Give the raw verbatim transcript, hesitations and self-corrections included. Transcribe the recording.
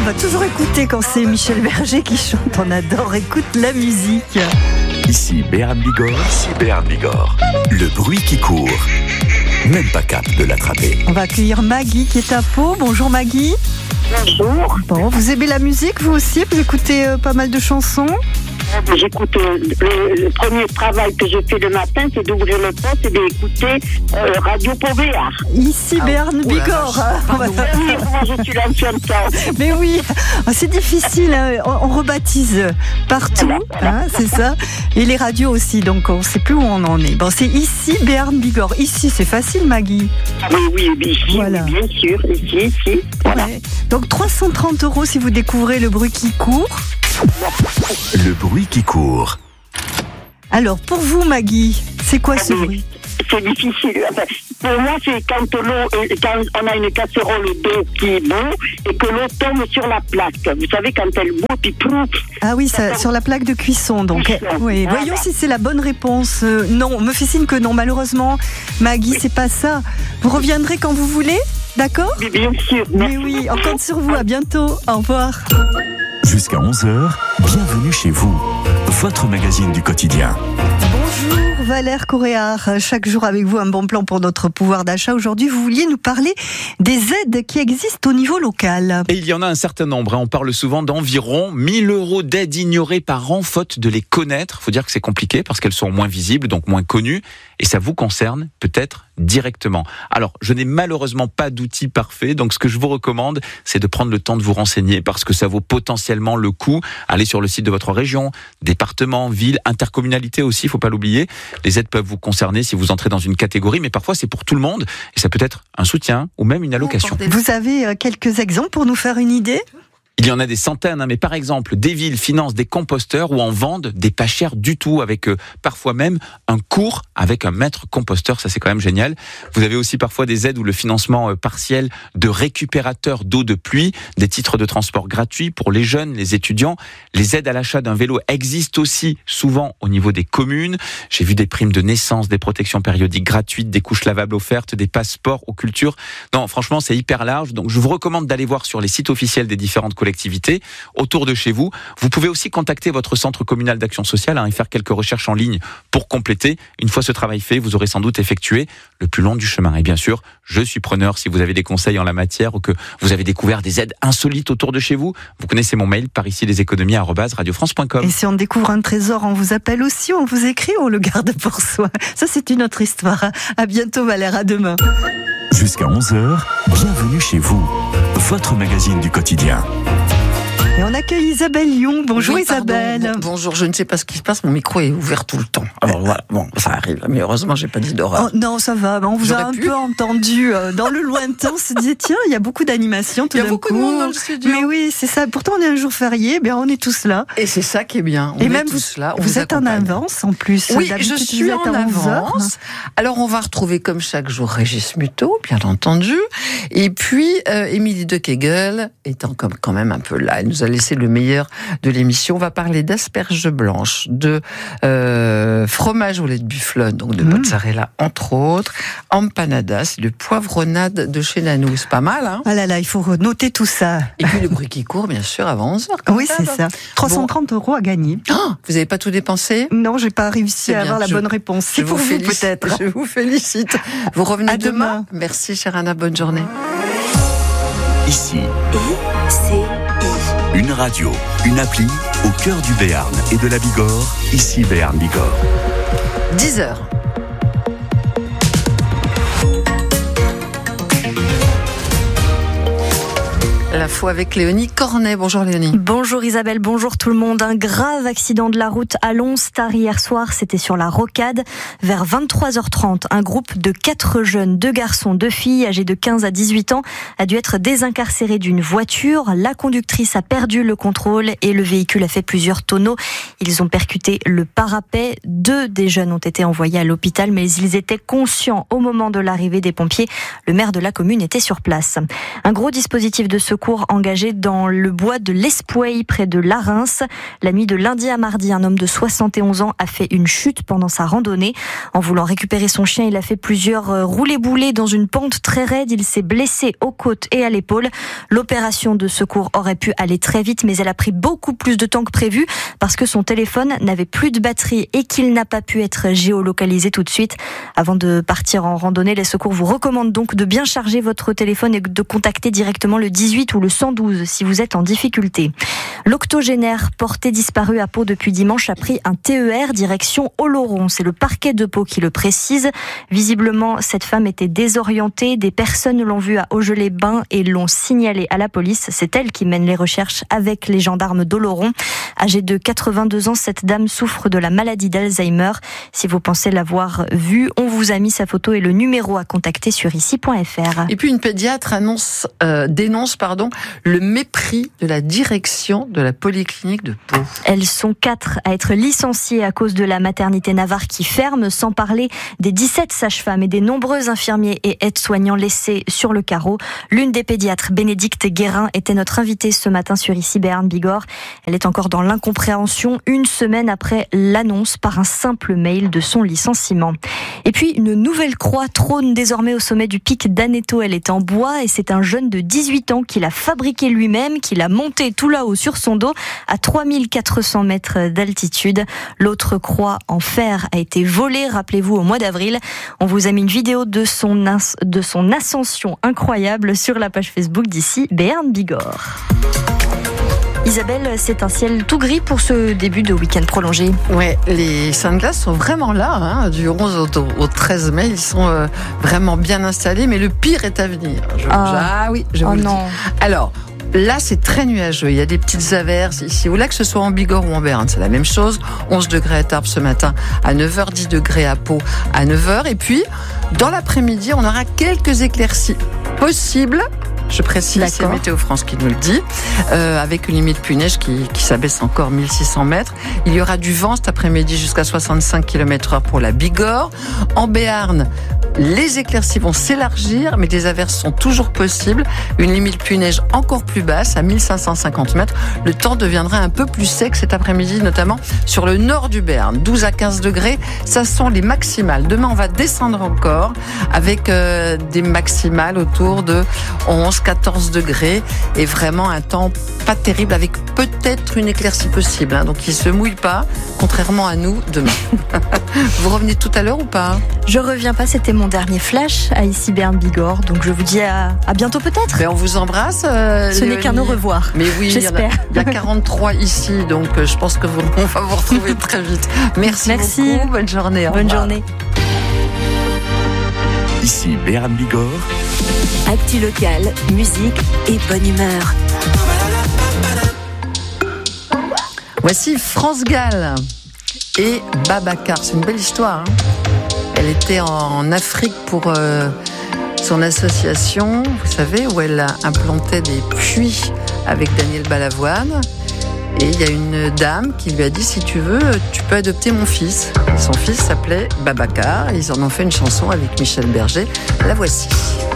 va toujours écouter quand c'est Michel Berger qui chante. On adore, écoute la musique. Ici Béarn Bigorre, ici Béarn Bigorre. Le bruit qui court. Même pas cap de l'attraper. On va accueillir Maggie qui est à Pau. Bonjour Maggie. Bonjour. Bon, vous aimez la musique vous aussi? Vous écoutez euh, pas mal de chansons? J'écoute euh, le, le premier travail que je fais le matin, c'est d'ouvrir le poste et d'écouter euh, Radio Pau Béarn. Ici Ah, Béarn oh là Bigorre. là, hein. Oui, moi je suis l'ancienne tante. Mais oui, c'est difficile, hein. on, on rebaptise partout, Voilà, voilà. hein, c'est ça. Et les radios aussi, donc on ne sait plus où on en est. Bon, c'est ici Béarn Bigorre. Ici, c'est facile, Maggie. Oui, oui, oui, ici, Voilà. oui, bien sûr, ici, ici. Voilà. Ouais. Donc trois cent trente euros si vous découvrez le bruit qui court. Le bruit qui court. Alors, pour vous, Maggie, c'est quoi ce Oui. bruit? C'est difficile. Enfin, pour moi, c'est quand l'eau, est- quand on a une casserole d'eau qui bout et que l'eau tombe sur la plaque. Vous savez, quand elle bout, puis prouf. Ah oui, ça, sur la plaque de cuisson. Donc, Cuisson. oui. Voilà. Voyons si c'est la bonne réponse. Euh, non, on me fait signe que non. Malheureusement, Maggie, c'est pas ça. Vous reviendrez quand vous voulez, d'accord? Oui, bien sûr. Mais Merci. oui, on compte sur vous. À bientôt. Au revoir. Jusqu'à onze heures, bienvenue chez vous. Votre magazine du quotidien. Bonjour Valère Coréard, chaque jour avec vous un bon plan pour notre pouvoir d'achat. Aujourd'hui, vous vouliez nous parler des aides qui existent au niveau local. Et il y en a un certain nombre, hein. On parle souvent d'environ mille euros d'aides ignorées par an, faute de les connaître. Il faut dire que c'est compliqué parce qu'elles sont moins visibles, donc moins connues, et ça vous concerne peut-être directement. Alors, je n'ai malheureusement pas d'outils parfaits, donc ce que je vous recommande, c'est de prendre le temps de vous renseigner parce que ça vaut potentiellement le coup. Allez sur le site de votre région, département, ville, intercommunalité aussi, il faut pas l'oublier. Les aides peuvent vous concerner si vous entrez dans une catégorie, mais parfois c'est pour tout le monde et ça peut être un soutien ou même une allocation. Vous avez euh, quelques exemples pour nous faire une idée? Il y en a des centaines, hein, mais par exemple, des villes financent des composteurs ou en vendent des pas chers du tout, avec euh, parfois même un cours avec un maître composteur, ça c'est quand même génial. Vous avez aussi parfois des aides ou le financement euh, partiel de récupérateurs d'eau de pluie, des titres de transport gratuits pour les jeunes, les étudiants. Les aides à l'achat d'un vélo existent aussi souvent au niveau des communes. J'ai vu des primes de naissance, des protections périodiques gratuites, des couches lavables offertes, des passeports aux cultures. Non, franchement, c'est hyper large, donc je vous recommande d'aller voir sur les sites officiels des différentes collectivités autour de chez vous. Vous pouvez aussi contacter votre centre communal d'action sociale hein, et faire quelques recherches en ligne pour compléter. Une fois ce travail fait, vous aurez sans doute effectué le plus long du chemin. Et bien sûr, je suis preneur si vous avez des conseils en la matière ou que vous avez découvert des aides insolites autour de chez vous. Vous connaissez mon mail, par ici les économies arobase radio france point com. Et si on découvre un trésor, on vous appelle aussi, on vous écrit, on le garde pour soi. Ça, c'est une autre histoire. À bientôt Valère, à demain. Jusqu'à onze heures, bienvenue chez vous. Votre magazine du quotidien. Et on accueille Isabelle Young. Bonjour Oui, pardon. Isabelle. Bon- bonjour, je ne sais pas ce qui se passe, mon micro est ouvert tout le temps. Alors voilà, bon, ça arrive, mais heureusement, j'ai pas dit d'horreur. Oh, non, ça va. On vous a J'aurais un pu. peu entendu euh, dans le lointain. On se disait, tiens, il y a beaucoup d'animations tout Il y a d'un beaucoup de coup. monde dans le studio. Mais oui, c'est ça. Pourtant, on est un jour férié. Bien, on est tous là. Et c'est ça qui est bien. On Et est même tous vous, là. On vous vous êtes en accompagne. avance en plus. Oui, D'habitude, je vous suis êtes en à onze heures. avance. Alors, on va retrouver comme chaque jour Régis Muto, bien entendu. Et puis, euh, Émilie de Kegel, étant comme quand même un peu là, elle nous a laissé le meilleur de l'émission. On va parler d'asperges blanches, de euh, fromage au lait de bufflone, donc de Mmh. mozzarella, entre autres, empanadas, de poivronnade de chez Nanou. C'est pas mal, hein? Ah là là, il faut noter tout ça. Et puis le bruit qui court, bien sûr, avant onze heures. Oui, c'est ça. trois cent trente euros à gagner. Oh, vous n'avez pas tout dépensé? Non, j'ai pas réussi C'est à bien. avoir la Je- bonne réponse. Je C'est pour vous félicite. peut-être. Je vous félicite. Vous revenez À demain. demain. Merci, chère Anna. Bonne journée. Ici, une radio, une appli au cœur du Béarn et de la Bigorre. Ici Béarn Bigorre. dix heures. La fois avec Léonie Cornet. Bonjour Léonie. Bonjour Isabelle, bonjour tout le monde. Un grave accident de la route à Lons-Tard hier soir, c'était sur la Rocade. Vers vingt-trois heures trente, un groupe de quatre jeunes, deux garçons, deux filles, âgés de quinze à dix-huit ans, a dû être désincarcéré d'une voiture. La conductrice a perdu le contrôle et le véhicule a fait plusieurs tonneaux. Ils ont percuté le parapet. Deux des jeunes ont été envoyés à l'hôpital, mais ils étaient conscients au moment de l'arrivée des pompiers. Le maire de la commune était sur place. Un gros dispositif de secours secours engagés dans le bois de l'Espouey, près de Larens. La nuit de lundi à mardi, un homme de soixante et onze ans a fait une chute pendant sa randonnée. En voulant récupérer son chien, il a fait plusieurs roulés-boulés dans une pente très raide. Il s'est blessé aux côtes et à l'épaule. L'opération de secours aurait pu aller très vite, mais elle a pris beaucoup plus de temps que prévu parce que son téléphone n'avait plus de batterie et qu'il n'a pas pu être géolocalisé tout de suite. Avant de partir en randonnée, les secours vous recommandent donc de bien charger votre téléphone et de contacter directement le dix-huit ou le cent douze si vous êtes en difficulté. L'octogénaire porté disparu à Pau depuis dimanche a pris un T E R direction Oloron. C'est le parquet de Pau qui le précise. Visiblement, cette femme était désorientée. Des personnes l'ont vue à Augeley-Bain et l'ont signalé à la police. C'est elle qui mène les recherches avec les gendarmes d'Oloron. Âgée de quatre-vingt-deux ans, cette dame souffre de la maladie d'Alzheimer. Si vous pensez l'avoir vue, on vous a mis sa photo et le numéro à contacter sur ici point f r. Et puis une pédiatre annonce, euh, dénonce pardon, le mépris de la direction de la polyclinique de Pau. Elles sont quatre à être licenciées à cause de la maternité Navarre qui ferme, sans parler des dix-sept sages-femmes et des nombreux infirmiers et aides-soignants laissés sur le carreau. L'une des pédiatres, Bénédicte Guérin, était notre invitée ce matin sur ici Béarn Bigorre. Elle est encore dans l'incompréhension une semaine après l'annonce par un simple mail de son licenciement. Et puis une nouvelle croix trône désormais au sommet du pic d'Aneto. Elle est en bois et c'est un jeune de dix-huit ans qui l'a fabriquée lui-même, qui l'a montée tout là-haut sur son dos à trois mille quatre cents mètres d'altitude. L'autre croix en fer a été volée, rappelez-vous, au mois d'avril. On vous a mis une vidéo de son, ins- de son ascension incroyable sur la page Facebook d'ici Béarn Bigorre. Isabelle, c'est un ciel tout gris pour ce début de week-end prolongé. Ouais, les seins de glace sont vraiment là, hein, du onze au, au treize mai, ils sont euh, vraiment bien installés, mais le pire est à venir. Je, ah. ah oui, je oh vous le non. dis. Alors, là, c'est très nuageux. Il y a des petites averses ici ou là, que ce soit en Bigorre ou en Béarn. C'est la même chose. onze degrés à Tarbes ce matin, à neuf heures, dix degrés à Pau à neuf heures. Et puis, dans l'après-midi, on aura quelques éclaircies possibles. Je précise, D'accord. C'est Météo France qui nous le dit, euh, avec une limite pluie-neige qui, qui s'abaisse encore mille six cents mètres. Il y aura du vent cet après-midi jusqu'à soixante-cinq kilomètres heure pour la Bigorre. En Béarn, les éclaircies vont s'élargir, mais des averses sont toujours possibles. Une limite pluie-neige encore plus basse, à mille cinq cent cinquante mètres. Le temps deviendra un peu plus sec cet après-midi, notamment sur le nord du Béarn. douze à quinze degrés, ça sont les maximales. Demain, on va descendre encore avec euh, des maximales autour de onze, quatorze degrés et vraiment un temps pas terrible avec peut-être une éclaircie possible. Hein, donc, il se mouille pas, contrairement à nous demain. Vous revenez tout à l'heure ou pas? Je reviens pas, c'était mon dernier flash à ici Béarn Bigorre, donc je vous dis à, à bientôt peut-être. Mais on vous embrasse. Euh, Ce n'est qu'un au revoir. Mais oui, j'espère. Il y, a, il y a quarante-trois ici, donc euh, je pense que vous, on va vous retrouver très vite. Merci, Merci beaucoup. Bonne journée. Bonne journée. Ici Béarn Bigorre. Actu local, musique et bonne humeur. Voici France Gall et Babacar. C'est une belle histoire. Hein. Elle était en Afrique pour euh, son association, vous savez, où elle implantait des puits avec Daniel Balavoine. Et il y a une dame qui lui a dit, si tu veux, tu peux adopter mon fils. Et son fils s'appelait Babacar. Ils en ont fait une chanson avec Michel Berger. La voici.